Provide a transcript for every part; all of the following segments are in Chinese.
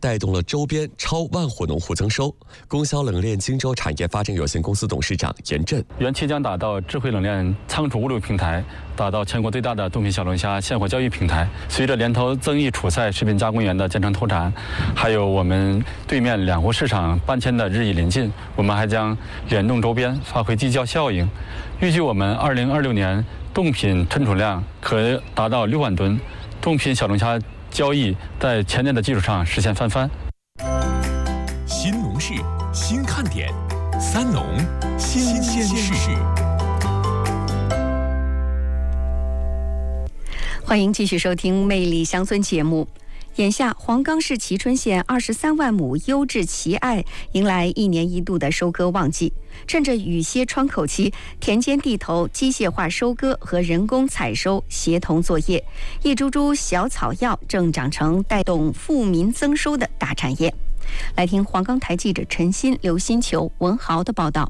带动了周边超万户农户增收。供销冷链荆州产业发展有限公司董事长严震： 园区将打造智慧冷链仓储物流平台，打造全国最大的冻品小龙虾现货交易平台。随着年头增益储菜食品加工园的建成投产，还有我们对面2户市场搬迁的日益临近，我们还将联动周边，发挥地交效应。预计我们2026年冻品存储量可达到6万吨，冻品小龙虾交易在前年的基础上实现翻番。 新农事新看点，三农新鲜事。 欢迎继续收听《魅力乡村》节目。眼下，黄冈市蕲春县23万亩优质蕲艾迎来1年1度的收割旺季。趁着雨歇窗口期，田间地头机械化收割和人工采收协同作业，一株株小草药正长成带动富民增收的大产业。来听黄冈台记者陈鑫、刘新球、文豪的报道。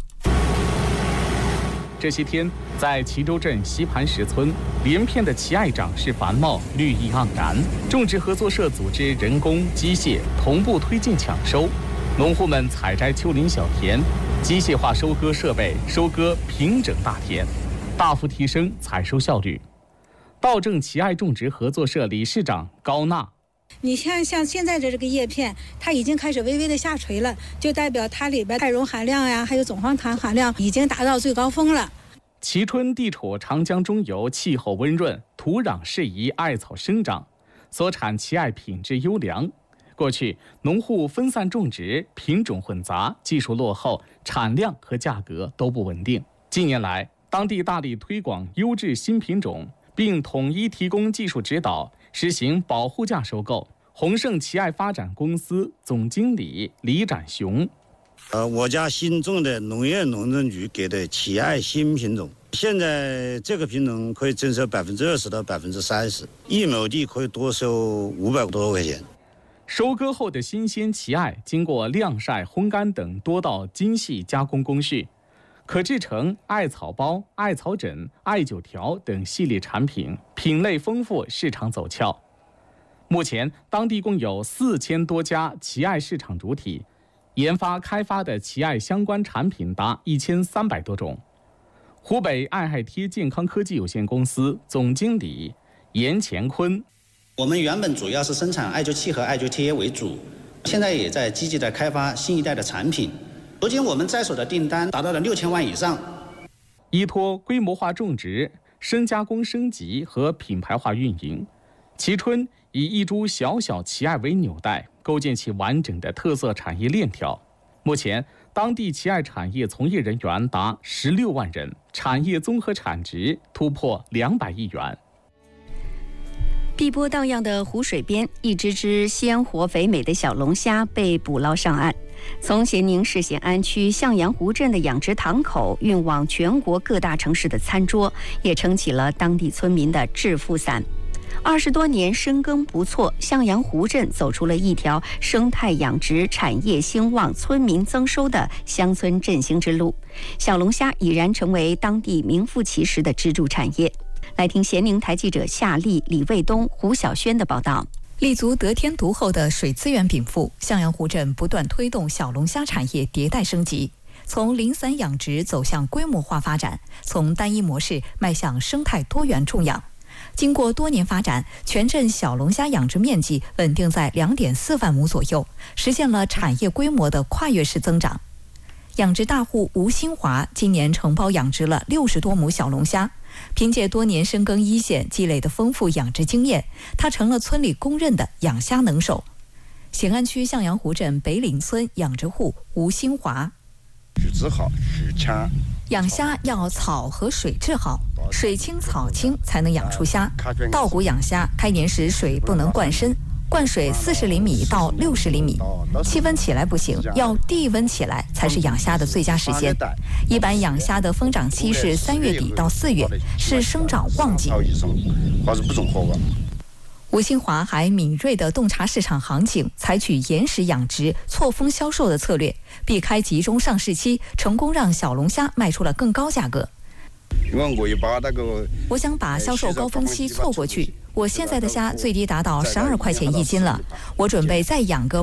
这些天，在蕲州镇西盘石村，连片的蕲艾长势繁茂，绿意盎然。种植合作社组织人工、机械同步推进抢收，农户们采摘丘陵小田，机械化收割设备收割平整大田，大幅提升采收效率。道正蕲艾种植合作社理事长高娜： 你像现在的这个叶片，它已经开始微微的下垂了，就代表它里边钙溶含量呀，还有总黄糖含量已经达到最高峰了。 蕲春地处长江中游，气候温润，土壤适宜艾草生长，所产蕲艾品质优良。过去农户分散种植，品种混杂，技术落后，产量和价格都不稳定。近年来，当地大力推广优质新品种，并统一提供技术指导，实行保护价收购。宏盛蕲艾发展公司总经理李展雄： 我家新种的农业农政局给的蕲艾新品种，现在这个品种可以增收20%到30%，1亩地可以多收500多块钱。 收割后的新鲜蕲艾经过晾晒、烘干等多道精细加工工序，可制成艾草包、艾草枕、艾灸条等系列产品，品类丰富，市场走俏。目前，当地共有4000多家蕲艾市场主体，研发开发的蕲艾相关产品达1300多种。湖北爱害贴健康科技有限公司总经理严乾坤： 我们原本主要是生产艾灸器和艾灸贴为主，现在也在积极的开发新一代的产品。如今我们在手的订单达到了6000万以上。 依托规模化种植、深加工升级和品牌化运营，蕲春以一株小小蕲艾为纽带，构建起完整的特色产业链条。目前，当地蕲艾产业从业人员达16万人，产业综合产值突破200亿元。 碧波荡漾的湖水边，一只只鲜活肥美的小龙虾被捕捞上岸，从咸宁市咸安区向阳湖镇的养殖塘口运往全国各大城市的餐桌，也撑起了当地村民的致富伞。20多年深耕不辍，向阳湖镇走出了一条生态养殖、产业兴旺、村民增收的乡村振兴之路。小龙虾已然成为当地名副其实的支柱产业。来听咸宁台记者夏丽、李卫东、胡晓轩的报道。 立足得天独厚的水资源禀赋，向阳湖镇不断推动小龙虾产业迭代升级，从零散养殖走向规模化发展，从单一模式迈向生态多元种养。经过多年发展，全镇小龙虾养殖面积稳定在2.4万亩左右，实现了产业规模的跨越式增长。养殖大户吴新华今年承包养殖了60多亩小龙虾，凭借多年深耕一线积累的丰富养殖经验，他成了村里公认的养虾能手。咸安区向阳湖镇北岭村养殖户吴新华： 水质好，水强。 养虾要草和水质好，水清草清才能养出虾。稻谷养虾，开年时水不能灌深，灌水40厘米到60厘米，气温起来不行，要地温起来才是养虾的最佳时间。一般养虾的疯长期是3月底到4月，是生长旺季。吴新华还敏锐地洞察市场行情，采取延时养殖、错峰销售的策略，避开集中上市期，成功让小龙虾卖出了更高价格。我想把销售高峰期错过去，我现在的虾最低达到12块钱1斤了，我准备再养个